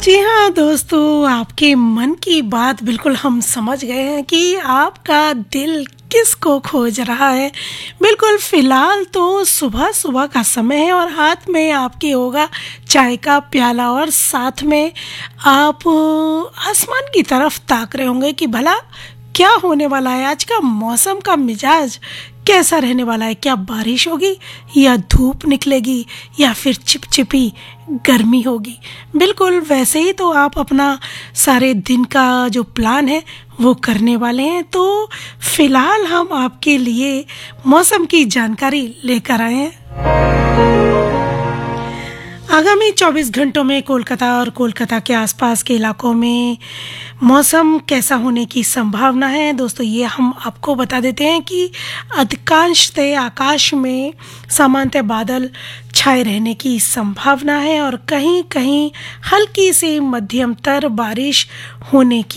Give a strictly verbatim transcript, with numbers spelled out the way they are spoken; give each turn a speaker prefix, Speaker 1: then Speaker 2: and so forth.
Speaker 1: जी हाँ दोस्तों, आपके मन की बात बिल्कुल हम समझ गए हैं कि आपका दिल किसको खोज रहा है। बिल्कुल फ़िलहाल तो सुबह-सुबह का समय है और हाथ में आपके होगा चाय का प्याला और साथ में आप आसमान की तरफ ताक रहे होंगे कि भला क्या होने वाला है, आज का मौसम का मिजाज कैसा रहने वाला है। क्या बारिश होगी या धूप निकलेगी या फिर चिपचिपी गर्मी होगी। बिल्कुल वैसे ही तो आप अपना सारे दिन का जो प्लान है वो करने वाले हैं। तो फिलहाल हम आपके लिए मौसम की जानकारी लेकर आए हैं। आगामी चौबीस घंटों में कोलकाता और कोलकाता के आसपास के इलाकों में मौसम कैसा होने की संभावना है। दोस्तों ये हम आपको बता देते हैं कि अधिकांशतः आकाश में सामान्यतः बादल छाए रहने की संभावना है और कहीं-कहीं हल्की से मध्यमतर बारिश होने की